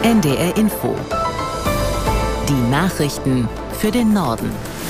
NDR Info. Die Nachrichten für den Norden.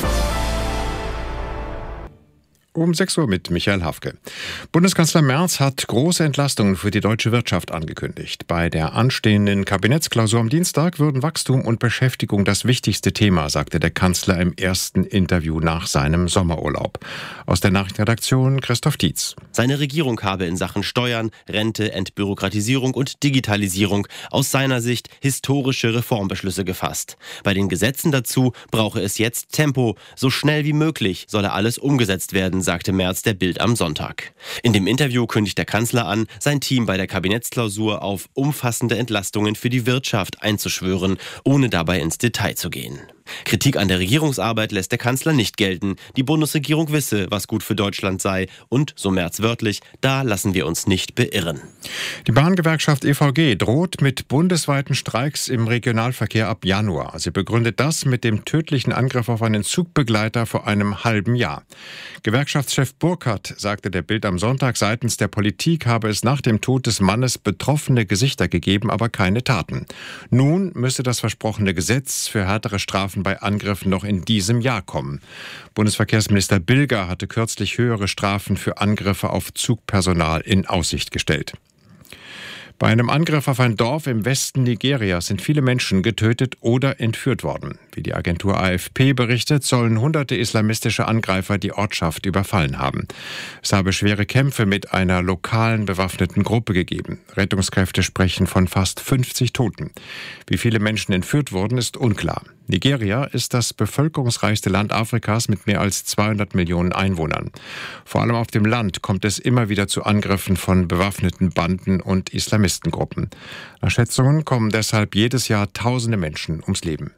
Um 6 Uhr mit Michael Hafke. Bundeskanzler Merz hat große Entlastungen für die deutsche Wirtschaft angekündigt. Bei der anstehenden Kabinettsklausur am Dienstag würden Wachstum und Beschäftigung das wichtigste Thema, sagte der Kanzler im ersten Interview nach seinem Sommerurlaub. Aus der Nachrichtenredaktion Christoph Dietz. Seine Regierung habe in Sachen Steuern, Rente, Entbürokratisierung und Digitalisierung aus seiner Sicht historische Reformbeschlüsse gefasst. Bei den Gesetzen dazu brauche es jetzt Tempo. So schnell wie möglich solle alles umgesetzt werden, sagte Merz der Bild am Sonntag. In dem Interview kündigt der Kanzler an, sein Team bei der Kabinettsklausur auf umfassende Entlastungen für die Wirtschaft einzuschwören, ohne dabei ins Detail zu gehen. Kritik an der Regierungsarbeit lässt der Kanzler nicht gelten. Die Bundesregierung wisse, was gut für Deutschland sei. Und, so Merz wörtlich, da lassen wir uns nicht beirren. Die Bahngewerkschaft EVG droht mit bundesweiten Streiks im Regionalverkehr ab Januar. Sie begründet das mit dem tödlichen Angriff auf einen Zugbegleiter vor einem halben Jahr. Gewerkschaftschef Burkhardt sagte der Bild am Sonntag, seitens der Politik habe es nach dem Tod des Mannes betroffene Gesichter gegeben, aber keine Taten. Nun müsse das versprochene Gesetz für härtere Strafen bei Angriffen noch in diesem Jahr kommen. Bundesverkehrsminister Bilger hatte kürzlich höhere Strafen für Angriffe auf Zugpersonal in Aussicht gestellt. Bei einem Angriff auf ein Dorf im Westen Nigerias sind viele Menschen getötet oder entführt worden. Wie die Agentur AFP berichtet, sollen hunderte islamistische Angreifer die Ortschaft überfallen haben. Es habe schwere Kämpfe mit einer lokalen bewaffneten Gruppe gegeben. Rettungskräfte sprechen von fast 50 Toten. Wie viele Menschen entführt wurden, ist unklar. Nigeria ist das bevölkerungsreichste Land Afrikas mit mehr als 200 Millionen Einwohnern. Vor allem auf dem Land kommt es immer wieder zu Angriffen von bewaffneten Banden und Islamistengruppen. Nach Schätzungen kommen deshalb jedes Jahr tausende Menschen ums Leben.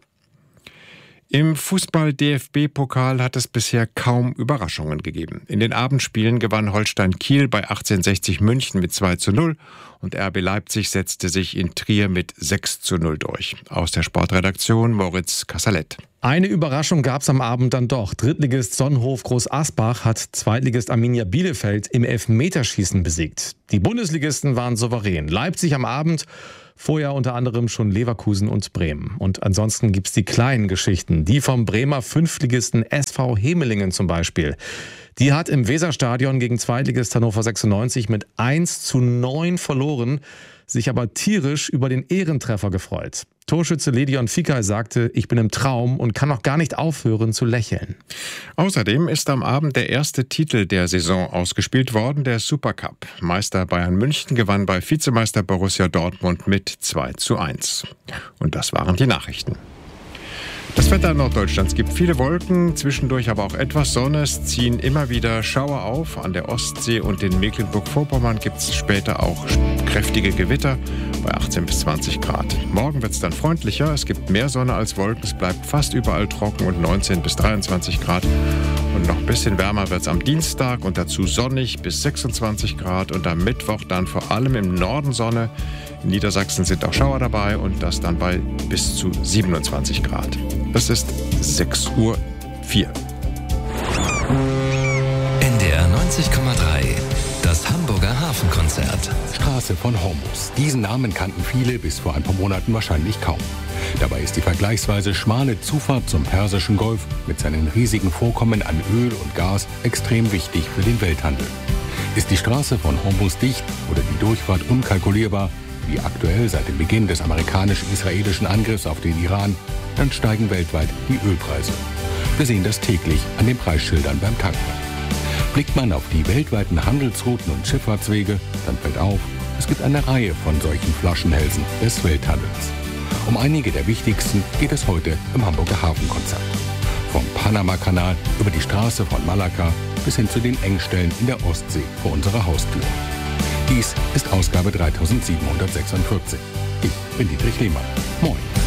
Im Fußball-DFB-Pokal hat es bisher kaum Überraschungen gegeben. In den Abendspielen gewann Holstein Kiel bei 1860 München mit 2:0 und RB Leipzig setzte sich in Trier mit 6:0 durch. Aus der Sportredaktion Moritz Kassalet. Eine Überraschung gab es am Abend dann doch. Drittligist Sonnenhof Groß Asbach hat Zweitligist Arminia Bielefeld im Elfmeterschießen besiegt. Die Bundesligisten waren souverän. Leipzig am Abend, vorher unter anderem schon Leverkusen und Bremen. Und ansonsten gibt's die kleinen Geschichten. Die vom Bremer Fünftligisten SV Hemelingen zum Beispiel. Die hat im Weserstadion gegen Zweitligist Hannover 96 mit 1:9 verloren, sich aber tierisch über den Ehrentreffer gefreut. Torschütze Ledion Fikay sagte, ich bin im Traum und kann noch gar nicht aufhören zu lächeln. Außerdem ist am Abend der erste Titel der Saison ausgespielt worden, der Supercup. Meister Bayern München gewann bei Vizemeister Borussia Dortmund mit 2:1. Und das waren die Nachrichten. Das Wetter in Norddeutschlands gibt viele Wolken, zwischendurch aber auch etwas Sonne. Es ziehen immer wieder Schauer auf. An der Ostsee und in Mecklenburg-Vorpommern gibt es später auch kräftige Gewitter bei 18 bis 20 Grad. Morgen wird es dann freundlicher. Es gibt mehr Sonne als Wolken. Es bleibt fast überall trocken und 19 bis 23 Grad. Und noch ein bisschen wärmer wird es am Dienstag und dazu sonnig bis 26 Grad. Und am Mittwoch dann vor allem im Norden Sonne. In Niedersachsen sind auch Schauer dabei und das dann bei bis zu 27 Grad. Es ist 6:04 Uhr. NDR 90,3, das Hamburger Hafenkonzert. Straße von Hormuz. Diesen Namen kannten viele bis vor ein paar Monaten wahrscheinlich kaum. Dabei ist die vergleichsweise schmale Zufahrt zum Persischen Golf mit seinen riesigen Vorkommen an Öl und Gas extrem wichtig für den Welthandel. Ist die Straße von Hormuz dicht oder die Durchfahrt unkalkulierbar, wie aktuell seit dem Beginn des amerikanisch-israelischen Angriffs auf den Iran, dann steigen weltweit die Ölpreise. Wir sehen das täglich an den Preisschildern beim Tanken. Blickt man auf die weltweiten Handelsrouten und Schifffahrtswege, dann fällt auf, es gibt eine Reihe von solchen Flaschenhälsen des Welthandels. Um einige der wichtigsten geht es heute im Hamburger Hafenkonzert. Vom Panama-Kanal über die Straße von Malakka bis hin zu den Engstellen in der Ostsee vor unserer Haustür. Dies ist Ausgabe 3746. Ich bin Dietrich Lehmann. Moin.